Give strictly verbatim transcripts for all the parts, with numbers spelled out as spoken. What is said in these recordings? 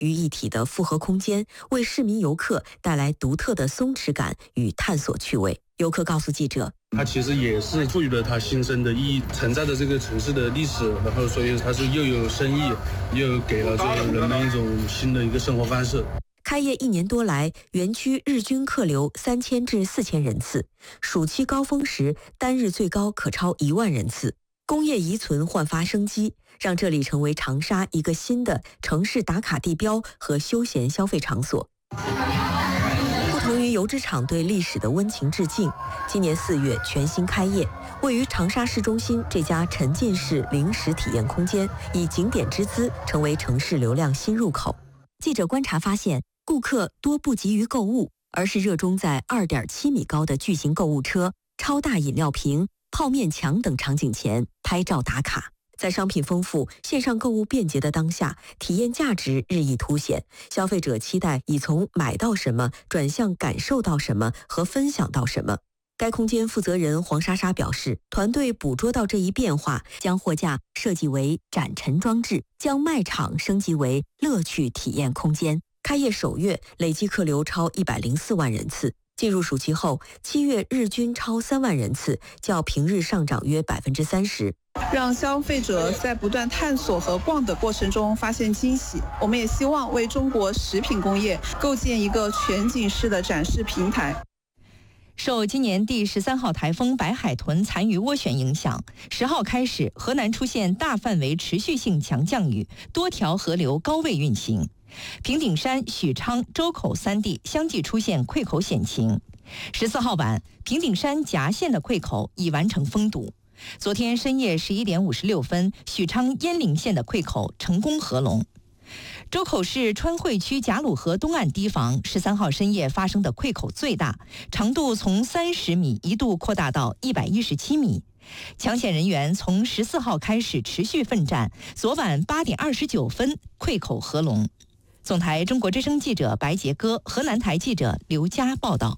于一体的复合空间，为市民游客带来独特的松弛感与探索趣味。游客告诉记者， 它其实也是赋予了它新生的意义，承载着这个城市的历史，然后所以它是又有深意，又给了这个人们一种新的一个生活方式。 开业一年多来，园区日均客流三千至四千人次，暑期高峰时单日最高可超一万人次。工业遗存焕发生机，让这里成为长沙一个新的城市打卡地标和休闲消费场所。不同于油脂厂对历史的温情致敬，今年四月全新开业，位于长沙市中心这家沉浸式零食体验空间，以景点之姿成为城市流量新入口。记者观察发现，顾客多不急于购物，而是热衷在 二点七米高的巨型购物车、超大饮料瓶、泡面墙等场景前拍照打卡。在商品丰富、线上购物便捷的当下，体验价值日益凸显。消费者期待已从买到什么转向感受到什么和分享到什么。该空间负责人黄莎莎表示，团队捕捉到这一变化，将货架设计为展陈装置，将卖场升级为乐趣体验空间。开业首月累计客流超一百零四万人次。进入暑期后，七月日均超三万人次，较平日上涨约百分之三十。 让消费者在不断探索和逛的过程中发现惊喜。我们也希望为中国食品工业构建一个全景式的展示平台。 受今年第十三号台风白海豚残余涡旋影响，十号开始，河南出现大范围持续性强降雨，多条河流高位运行。平顶山、许昌、周口三地相继出现溃口险情。十四号晚，平顶山夹县的溃口已完成封堵。昨天深夜十一点五十六分，许昌鄢陵县的溃口成功合龙。周口市川汇区贾鲁河东岸堤防十三号深夜发生的溃口最大，长度从三十米一度扩大到一百一十七米。抢险人员从十四号开始持续奋战，昨晚八点二十九分溃口合龙。总台中国之声记者白杰歌，河南台记者刘佳报道。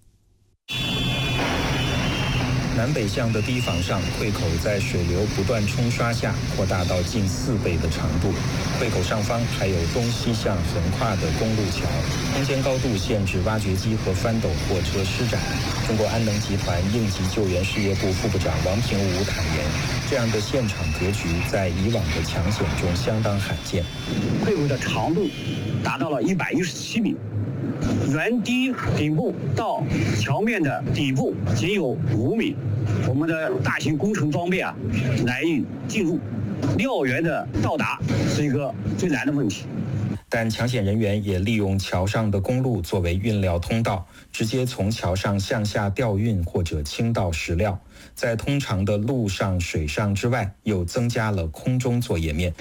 南北向的堤防上，溃口在水流不断冲刷下扩大到近四倍的长度。溃口上方还有东西向横跨的公路桥，空间高度限制挖掘机和翻斗货车施展。中国安能集团应急救援事业部副部长王平武坦言，这样的现场格局在以往的抢险中相当罕见。 溃口的长度达到了一百一十七米。原堤顶部到桥面的底部仅有五米，我们的大型工程装备啊难以进入，料源的到达是一个最难的问题。 但抢险人员也利用桥上的公路作为运料通道，直接从桥上向下调运或者倾倒石料，在通常的陆上、水上之外，又增加了空中作业面。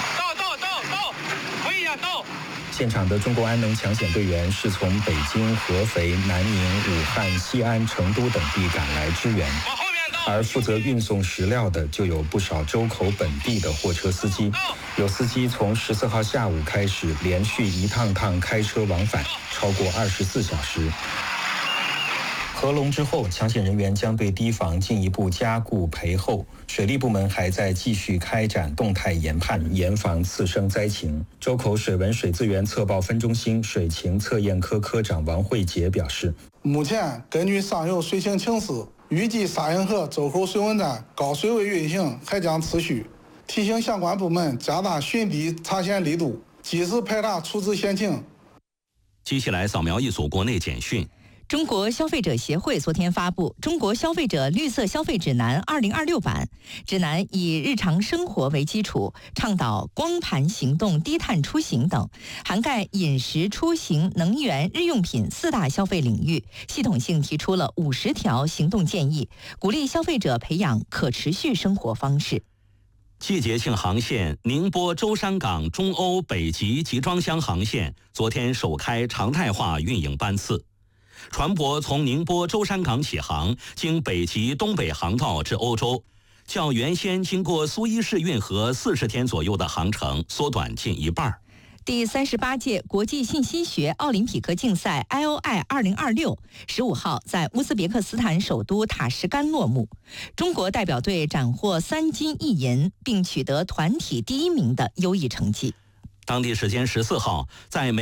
现场的中国安能抢险队员是从北京、合肥、南宁、武汉、西安、成都等地赶来支援，而负责运送石料的就有不少周口本地的货车司机。有司机从十四号下午开始连续一趟趟开车往返，超过二十四小时。合龙之后，抢险人员将对堤防进一步加固培厚，水利部门还在继续开展动态研判，严防次生灾情。周口水文水资源测报分中心水情测验科科长王慧杰表示， 目前根据上游水情情势，预计沙运河周口水文站高水位运行还将持续，提醒相关部门加大巡堤查险力度，及时排查处置险情。 接下来扫描一组国内简讯。 中国消费者协会昨天发布《中国消费者绿色消费指南二零二六版》，指南以日常生活为基础，倡导光盘行动、低碳出行等，涵盖饮食、出行、能源、日用品四大消费领域，系统性提出了五十条行动建议，鼓励消费者培养可持续生活方式。 季节性航线宁波舟山港中欧北极集装箱航线昨天首开常态化运营班次。船舶从宁波舟山港起航，经北极东北航道至欧洲，较原先经过苏伊士运河四十天左右的航程缩短近一半。 第三十八届国际信息学奥林匹克竞赛 I O I 二零二六十五号在乌兹别克斯坦首都塔什干落幕，中国代表队斩获三金一银，并取得团体第一名的优异成绩。 当地时间十四号，在美